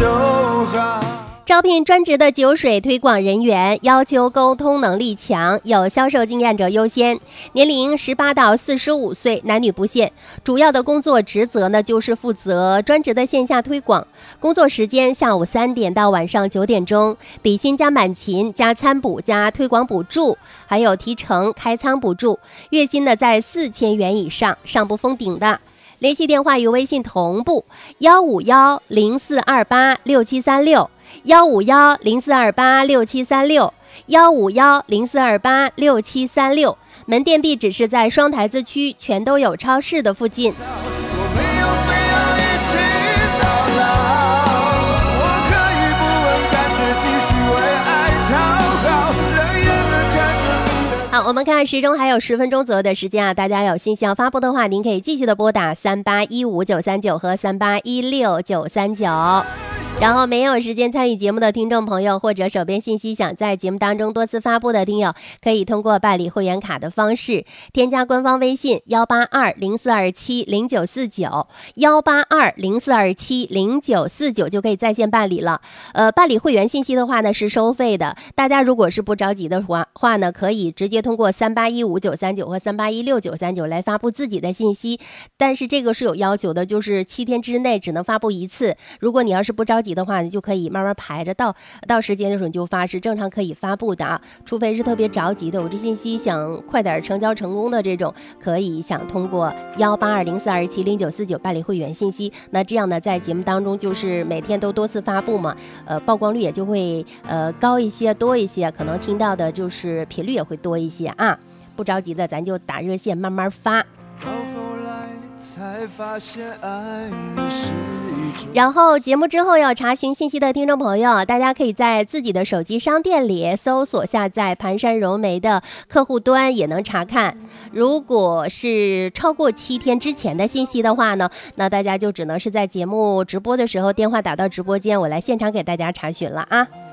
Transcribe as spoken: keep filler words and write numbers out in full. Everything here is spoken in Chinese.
就好。 招聘专职的酒水推广人员，要求沟通能力强，有销售经验者优先。年龄十八到四十五岁，男女不限。主要的工作职责呢，就是负责专职的线下推广。工作时间下午三点到晚上九点钟，底薪加满勤加餐补加推广补助，还有提成开仓补助。月薪呢在四千元以上，上不封顶的。联系电话与微信同步：幺五幺零四二八六七三六。幺五幺零四二八六七三六，幺五幺零四二八六七三六，门店地址是在双台子区全都有超市的附近。 我没有非要一起到老，我可以不问感觉，继续为爱讨好，冷眼地看着你的。 好，我们看时钟还有十分钟左右的时间啊，大家有信息要发布的话，您可以继续的拨打三八一五九三九和三八一六九三九。然后没有时间参与节目的听众朋友，或者手边信息想在节目当中多次发布的听友，可以通过办理会员卡的方式，添加官方微信幺八二零四二七零九四九，幺八二零四二七零九四九就可以在线办理了。呃，办理会员信息的话呢是收费的，大家如果是不着急的话话呢，可以直接通过三八一五九三九和三八一六九三九来发布自己的信息，但是这个是有要求的，就是七天之内只能发布一次。如果你要是不着急的话，你就可以慢慢排着，到到时间的时候你就发，是正常可以发布的啊。除非是特别着急的，我这信息想快点成交成功的这种，可以想通过幺八二零四二七零九四九办理会员信息。那这样呢，在节目当中就是每天都多次发布嘛，呃，曝光率也就会呃高一些，多一些，可能听到的就是频率也会多一些啊。不着急的，咱就打热线慢慢发。 到后来才发现爱你是一种。 然后节目之后要查询信息的听众朋友，大家可以在自己的手机商店里搜索下载盘山柔媒的客户端，也能查看。如果是超过七天之前的信息的话呢，那大家就只能是在节目直播的时候电话打到直播间，我来现场给大家查询了啊。